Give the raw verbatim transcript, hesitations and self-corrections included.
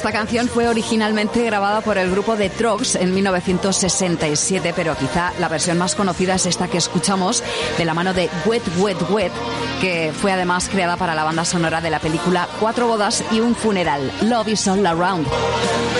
Esta canción fue originalmente grabada por el grupo The Troggs en mil novecientos sesenta y siete, pero quizá la versión más conocida es esta que escuchamos de la mano de Wet, Wet, Wet, que fue además creada para la banda sonora de la película Cuatro bodas y un funeral, Love is All Around.